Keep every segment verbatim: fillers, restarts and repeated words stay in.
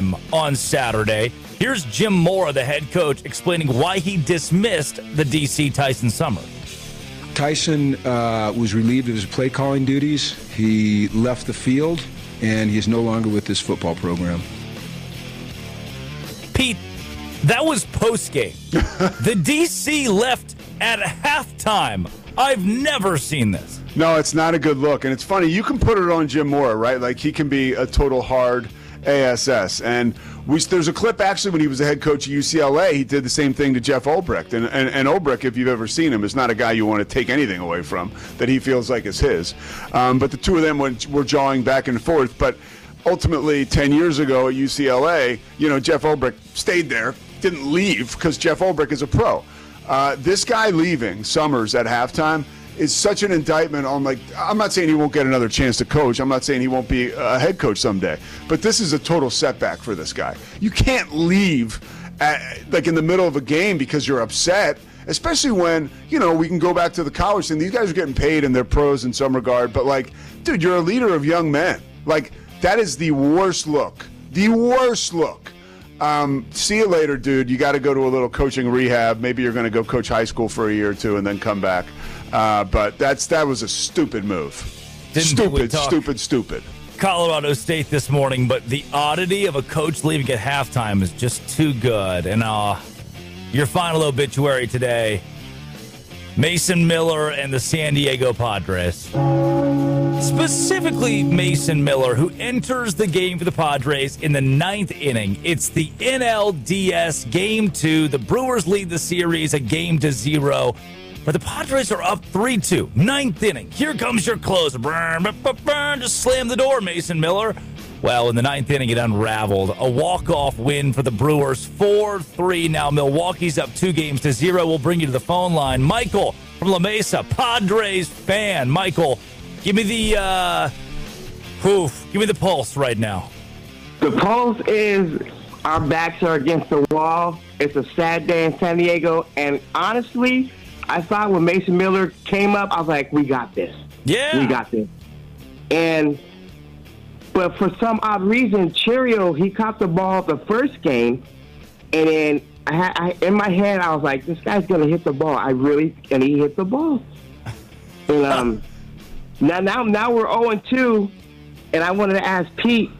halftime on Saturday. Here's Jim Mora, the head coach, explaining why he dismissed the D C Tyson Summer. Tyson uh, was relieved of his play calling duties. He left the field, and he is no longer with this football program. Pete, that was postgame. The D C left at halftime. I've never seen this. No, it's not a good look. And it's funny, you can put it on Jim Mora, right? Like, he can be a total hard ass. And we, there's a clip, actually, when he was the head coach at U C L A, he did the same thing to Jeff Ulbrich. And, and, and Ulbrich, if you've ever seen him, is not a guy you want to take anything away from that he feels like is his. Um, but the two of them went, were jawing back and forth. But ultimately, ten years ago at U C L A, you know, Jeff Ulbrich stayed there, didn't leave because Jeff Ulbrich is a pro. Uh, this guy leaving, Summers, at halftime is such an indictment on, like, I'm not saying he won't get another chance to coach. I'm not saying he won't be a head coach someday. But this is a total setback for this guy. You can't leave, at, like, in the middle of a game because you're upset, especially when, you know, we can go back to the college thing. These guys are getting paid and they're pros in some regard. But, like, dude, you're a leader of young men. Like, that is the worst look. The worst look. Um, see you later, dude. You got to go to a little coaching rehab. Maybe you're going to go coach high school for a year or two and then come back. Uh, but that's that was a stupid move. Didn't stupid, stupid, stupid. Colorado State this morning, but the oddity of a coach leaving at halftime is just too good. And uh, your final obituary today, Mason Miller and the San Diego Padres. Specifically, Mason Miller, who enters the game for the Padres in the ninth inning. It's the N L D S Game two. The Brewers lead the series a game to zero. But the Padres are up three two. Ninth inning. Here comes your closer. Burn, burn, burn, just slam the door, Mason Miller. Well, in the ninth inning, it unraveled. A walk-off win for the Brewers, four three. Now Milwaukee's up two games to zero. We'll bring you to the phone line. Michael from La Mesa, Padres fan. Michael, give me the, uh, oof, give me the pulse right now. The pulse is our backs are against the wall. It's a sad day in San Diego. And honestly, I thought when Mason Miller came up, I was like, we got this. Yeah. We got this. And, but for some odd reason, Cheerio, he caught the ball the first game. And then I, had, I in my head, I was like, this guy's going to hit the ball. I really, and he hit the ball. And, um, Now, now, now we're oh and two, and I wanted to ask Pete,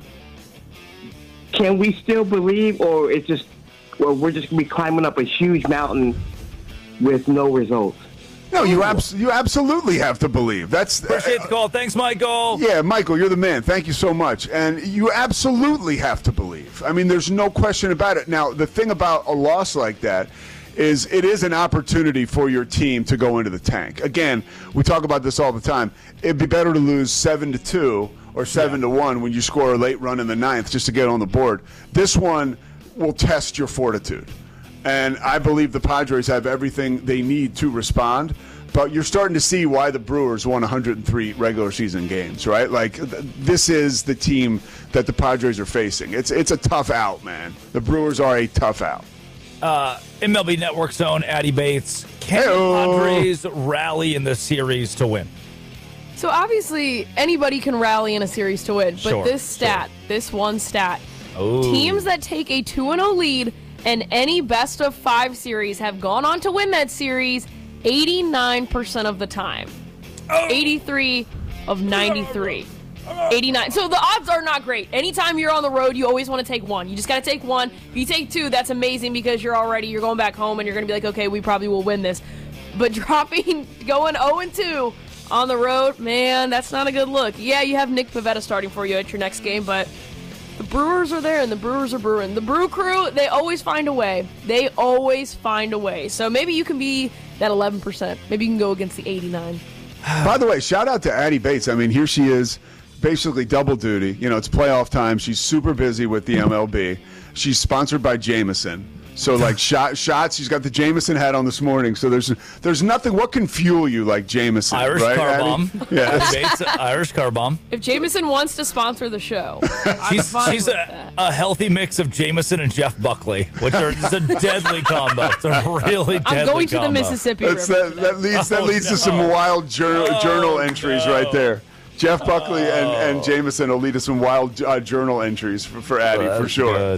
can we still believe, or it's just, or we're just going to be climbing up a huge mountain with no results? No, you abs- you absolutely have to believe. That's Appreciate the call. Thanks, Michael. Yeah, Michael, you're the man. Thank you so much. And you absolutely have to believe. I mean, there's no question about it. Now, the thing about a loss like that is it is an opportunity for your team to go into the tank. Again, we talk about this all the time. It'd be better to lose seven to two or seven to one when you score a late run in the ninth just to get on the board. This one will test your fortitude. And I believe the Padres have everything they need to respond. But you're starting to see why the Brewers won one hundred three regular season games, right? Like, th- this is the team that the Padres are facing. It's it's a tough out, man. The Brewers are a tough out. Uh, M L B Network's own Addy Bates. Can Hey-o. the Padres rally in the series to win? So obviously anybody can rally in a series to win, but Sure, this stat, sure. this one stat, Ooh. teams that take a two and oh lead in any best of five series have gone on to win that series eighty-nine percent of the time. Oh. eighty-three of ninety-three. eighty-nine. So the odds are not great. Anytime you're on the road, you always want to take one. You just got to take one. If you take two, that's amazing because you're already, you're going back home and you're going to be like, okay, we probably will win this. But dropping, going oh and two on the road, man, that's not a good look. Yeah, you have Nick Pivetta starting for you at your next game, but the Brewers are there and the Brewers are brewing. The Brew Crew, they always find a way. They always find a way. So maybe you can be that eleven percent. Maybe you can go against the eighty-nine. By the way, shout out to Addy Bates. I mean, here she is, basically double duty. You know, it's playoff time. She's super busy with the M L B. She's sponsored by Jameson. So, like, shot, shots, she's got the Jameson hat on this morning. So there's there's nothing. What can fuel you like Jameson? Irish right, car Addy? bomb. Yes. Bates, Irish car bomb. If Jameson wants to sponsor the show, I'm She's, fine she's with a, that. a healthy mix of Jameson and Jeff Buckley, which are it's a deadly combo. It's a really deadly I'm going to combo. the Mississippi That's, River. that, that leads that Oh, leads no. to some wild journal, Oh, journal entries no. right there. Jeff Buckley and, and Jameson will lead to some wild uh, journal entries for, for Addy, That's for sure. good.